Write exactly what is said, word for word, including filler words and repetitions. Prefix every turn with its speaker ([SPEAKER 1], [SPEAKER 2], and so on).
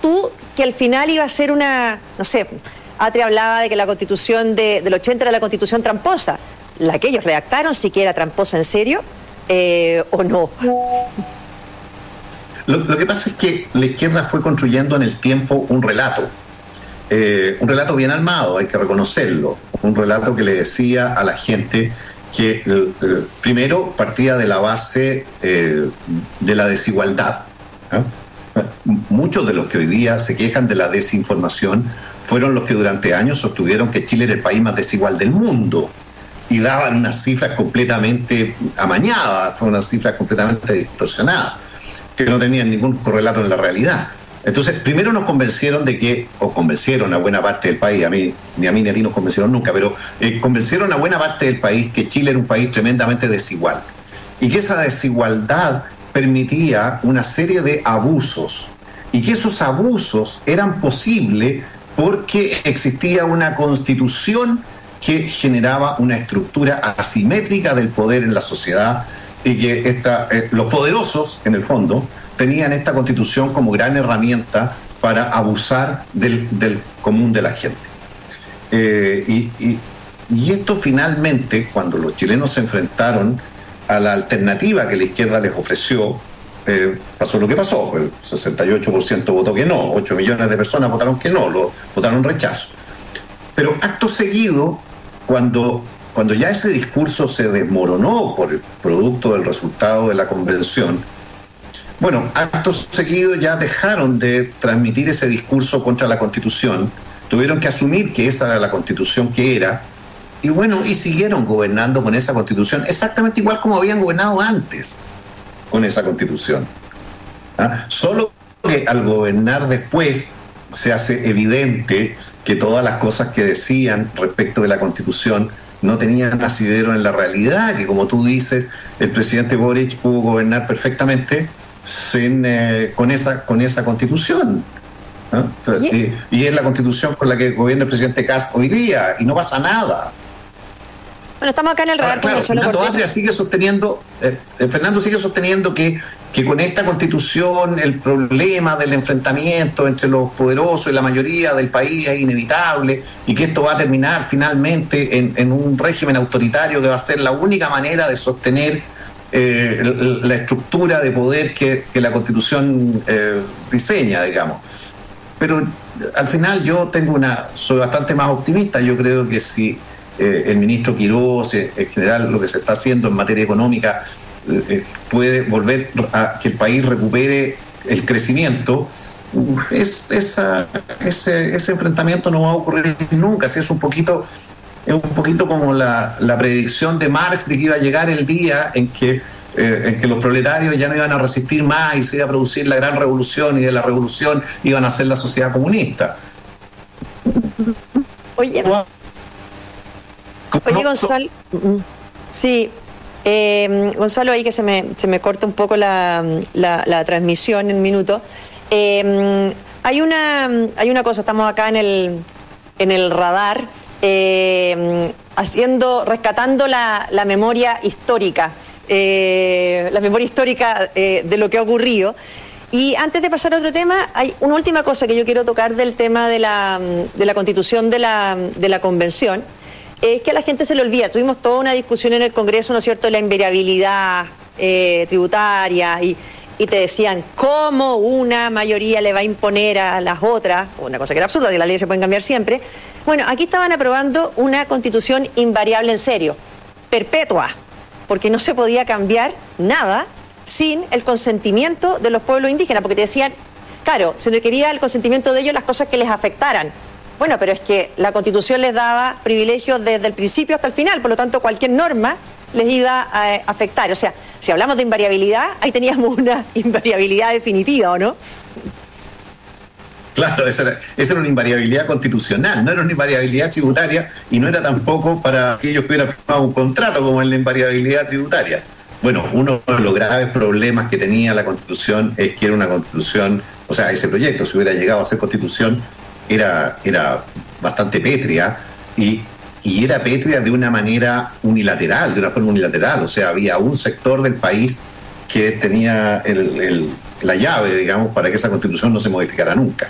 [SPEAKER 1] tú que al final iba a ser una, no sé, Atria hablaba de que la constitución de, del ochenta era la constitución tramposa. ¿La que ellos redactaron sí que era tramposa en serio eh, o no?
[SPEAKER 2] Lo, lo que pasa es que la izquierda fue construyendo en el tiempo un relato, eh, un relato bien armado, hay que reconocerlo, un relato que le decía a la gente que eh, primero partía de la base eh, de la desigualdad. ¿eh? Muchos de los que hoy día se quejan de la desinformación fueron los que durante años sostuvieron que Chile era el país más desigual del mundo y daban unas cifras completamente amañadas, fueron unas cifras completamente distorsionadas, que no tenían ningún correlato en la realidad. Entonces, primero nos convencieron de que, o convencieron a buena parte del país, a mí, ni a mí ni a ti nos convencieron nunca, pero eh, convencieron a buena parte del país que Chile era un país tremendamente desigual y que esa desigualdad permitía una serie de abusos y que esos abusos eran posibles porque existía una constitución que generaba una estructura asimétrica del poder en la sociedad y que esta, eh, los poderosos, en el fondo, tenían esta constitución como gran herramienta para abusar del, del común de la gente. Eh, y, y, y esto finalmente, cuando los chilenos se enfrentaron a la alternativa que la izquierda les ofreció, eh, pasó lo que pasó. El sesenta y ocho por ciento votó que no, ocho millones de personas votaron que no, lo, votaron rechazo. Pero acto seguido, cuando, cuando ya ese discurso se desmoronó por el producto del resultado de la convención, bueno, acto seguido ya dejaron de transmitir ese discurso contra la Constitución, tuvieron que asumir que esa era la Constitución que era, y bueno, y siguieron gobernando con esa Constitución, exactamente igual como habían gobernado antes con esa Constitución. ¿Ah? Solo que al gobernar después se hace evidente que todas las cosas que decían respecto de la Constitución no tenían asidero en la realidad, que como tú dices, el presidente Boric pudo gobernar perfectamente sin, eh, con, esa, con esa Constitución. ¿Ah? O sea, y, y es la Constitución con la que gobierna el presidente Kast hoy día, y no pasa nada.
[SPEAKER 1] Bueno, estamos acá en el radar.
[SPEAKER 2] Ahora, claro, Fernando Atria sigue sosteniendo, eh, Fernando sigue sosteniendo que, que con esta Constitución el problema del enfrentamiento entre los poderosos y la mayoría del país es inevitable y que esto va a terminar finalmente en, en un régimen autoritario que va a ser la única manera de sostener eh, la estructura de poder que, que la Constitución eh, diseña, digamos. Pero al final yo tengo una, soy bastante más optimista. Yo creo que si eh, el ministro Quirós, eh, en general lo que se está haciendo en materia económica, eh, puede volver a que el país recupere el crecimiento, es, esa, ese, ese enfrentamiento no va a ocurrir nunca. Si es un poquito, es un poquito como la, la predicción de Marx de que iba a llegar el día en que Eh, en que los proletarios ya no iban a resistir más y se iba a producir la gran revolución, y de la revolución iban a ser la sociedad comunista.
[SPEAKER 1] Oye, Oye Gonzalo, sí, eh, Gonzalo, ahí que se me, se me corta un poco la, la, la transmisión en un minuto. Eh, hay una hay una cosa, estamos acá en el, en el radar, eh, haciendo, rescatando la, la memoria histórica. Eh, la memoria histórica eh, de lo que ha ocurrido. Y antes de pasar a otro tema, hay una última cosa que yo quiero tocar del tema de la, de la constitución de la, de la convención. Es que a la gente se le olvida. Tuvimos toda una discusión en el Congreso, ¿no es cierto?, de la invariabilidad eh, tributaria, y, y te decían cómo una mayoría le va a imponer a las otras, una cosa que era absurda, que las leyes se pueden cambiar siempre. Bueno, aquí estaban aprobando una constitución invariable en serio, perpetua, porque no se podía cambiar nada sin el consentimiento de los pueblos indígenas, porque te decían, claro, se requería el consentimiento de ellos las cosas que les afectaran. Bueno, pero es que la Constitución les daba privilegios desde el principio hasta el final, por lo tanto cualquier norma les iba a afectar. O sea, si hablamos de invariabilidad, ahí teníamos una invariabilidad definitiva, ¿o no?
[SPEAKER 2] Claro, esa era, esa era una invariabilidad constitucional, no era una invariabilidad tributaria, y no era tampoco para aquellos que hubieran firmado un contrato como en la invariabilidad tributaria. Bueno, uno de los graves problemas que tenía la Constitución es que era una Constitución, o sea, ese proyecto, si hubiera llegado a ser Constitución, era, era bastante pétrea, y, y era pétrea de una manera unilateral, de una forma unilateral. O sea, había un sector del país que tenía el, el, la llave, digamos, para que esa Constitución no se modificara nunca.